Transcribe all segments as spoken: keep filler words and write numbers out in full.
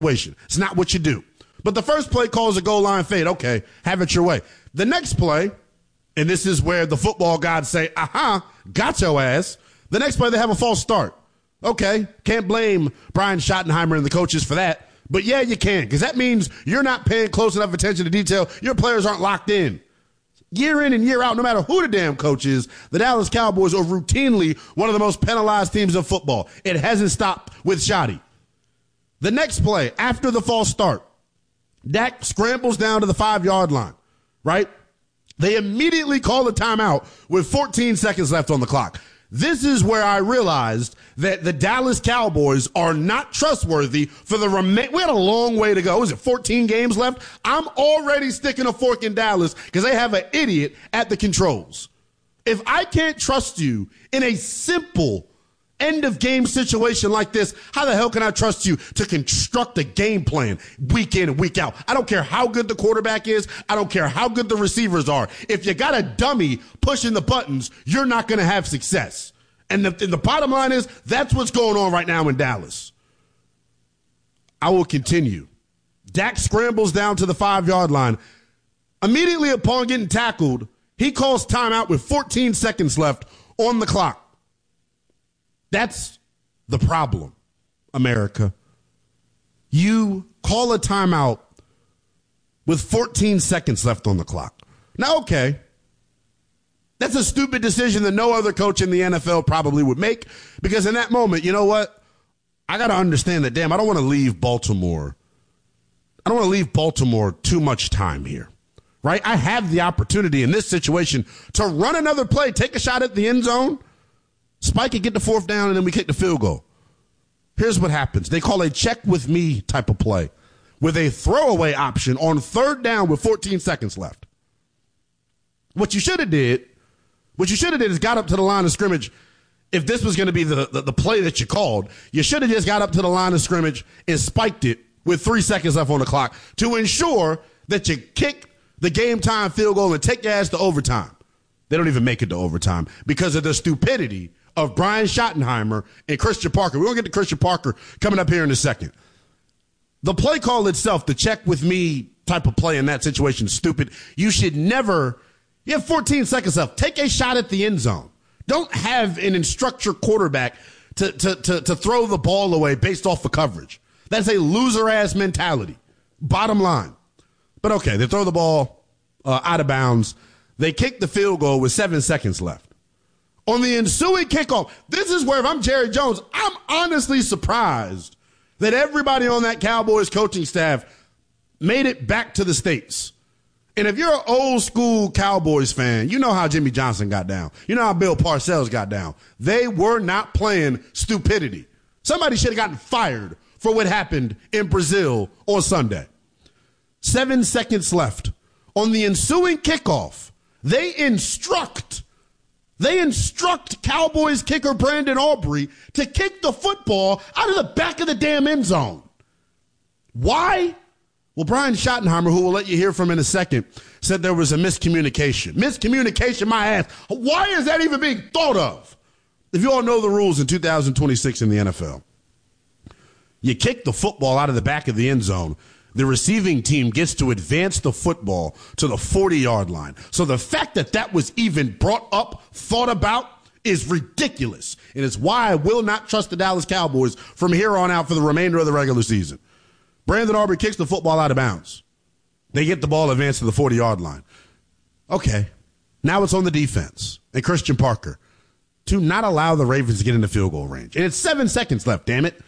situation. It's not what you do. But the first play calls a goal line fade. Okay, have it your way. The next play, and this is where the football gods say, aha, got your ass. The next play, they have a false start. Okay, can't blame Brian Schottenheimer and the coaches for that. But yeah, you can, because that means you're not paying close enough attention to detail. Your players aren't locked in. Year in and year out, no matter who the damn coach is, the Dallas Cowboys are routinely one of the most penalized teams in football. It hasn't stopped with Schotty. The next play, after the false start, Dak scrambles down to the five-yard line, right? They immediately call a timeout with fourteen seconds left on the clock. This is where I realized that the Dallas Cowboys are not trustworthy for the remain. We had a long way to go. Was it fourteen games left? I'm already sticking a fork in Dallas because they have an idiot at the controls. If I can't trust you in a simple end of game situation like this, how the hell can I trust you to construct a game plan week in and week out? I don't care how good the quarterback is. I don't care how good the receivers are. If you got a dummy pushing the buttons, you're not going to have success. And the, and the bottom line is that's what's going on right now in Dallas. I will continue. Dak scrambles down to the five-yard line. Immediately upon getting tackled, he calls timeout with fourteen seconds left on the clock. That's the problem, America. You call a timeout with fourteen seconds left on the clock. Now, okay, that's a stupid decision that no other coach in the N F L probably would make, because in that moment, you know what? I got to understand that, damn, I don't want to leave Baltimore. I don't want to leave Baltimore too much time here, right? I have the opportunity in this situation to run another play, take a shot at the end zone, spike it, get the fourth down, and then we kick the field goal. Here's what happens. They call a check with me type of play with a throwaway option on third down with fourteen seconds left. What you should have did, what you should have did is got up to the line of scrimmage. If this was going to be the, the, the play that you called, you should have just got up to the line of scrimmage and spiked it with three seconds left on the clock to ensure that you kick the game time field goal and take your ass to overtime. They don't even make it to overtime because of the stupidity of Brian Schottenheimer and Christian Parker. We're going to get to Christian Parker coming up here in a second. The play call itself, the check with me type of play in that situation is stupid. You should never, you have fourteen seconds left. Take a shot at the end zone. Don't have an instruct your quarterback to, to, to, to throw the ball away based off of coverage. That's a loser-ass mentality. Bottom line. But okay, they throw the ball uh, out of bounds. They kick the field goal with seven seconds left. On the ensuing kickoff, this is where if I'm Jerry Jones, I'm honestly surprised that everybody on that Cowboys coaching staff made it back to the States. And if you're an old school Cowboys fan, you know how Jimmy Johnson got down. You know how Bill Parcells got down. They were not playing stupidity. Somebody should have gotten fired for what happened in Brazil on Sunday. Seven seconds left. On the ensuing kickoff, they instruct They instruct Cowboys kicker Brandon Aubrey to kick the football out of the back of the damn end zone. Why? Well, Brian Schottenheimer, who we'll let you hear from in a second, said there was a miscommunication. Miscommunication, my ass. Why is that even being thought of? If you all know the rules in two thousand twenty-six in the N F L, you kick the football out of the back of the end zone. The receiving team gets to advance the football to the forty-yard line. So the fact that that was even brought up, thought about, is ridiculous. And it's why I will not trust the Dallas Cowboys from here on out for the remainder of the regular season. Brandon Aubrey kicks the football out of bounds. They get the ball advanced to the forty-yard line. Okay, now it's on the defense and Christian Parker to not allow the Ravens to get into field goal range. And it's seven seconds left, damn it.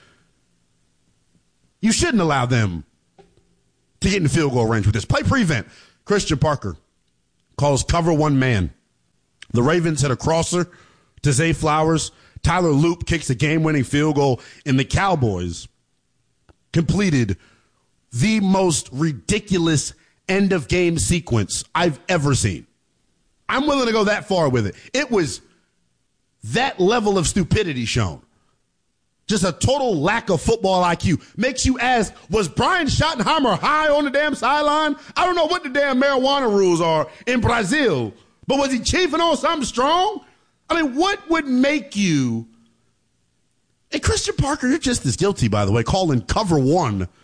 You shouldn't allow them to get in field goal range with this. Play prevent. Christian Parker calls cover one man. The Ravens hit a crosser to Zay Flowers. Tyler Loop kicks a game-winning field goal, and the Cowboys completed the most ridiculous end-of-game sequence I've ever seen. I'm willing to go that far with it. It was that level of stupidity shown. Just a total lack of football I Q. Makes you ask, was Brian Schottenheimer high on the damn sideline? I don't know what the damn marijuana rules are in Brazil, but was he chiefing on something strong? I mean, what would make you... And Christian Parker, you're just as guilty, by the way, calling cover one